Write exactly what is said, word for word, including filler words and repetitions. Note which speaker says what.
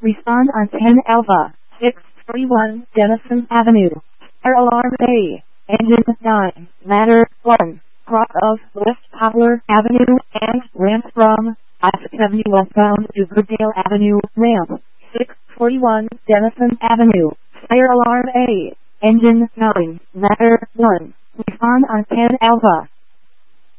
Speaker 1: Respond on ten Alpha, six forty-one Denison Avenue. Fire alarm A. Engine nine, ladder one. Cross of West Poplar Avenue and ramp from Isaac Avenue westbound to Goodale Avenue, ramp six forty-one Denison Avenue. Fire alarm A. Engine nine, ladder one. Respond on ten Alpha.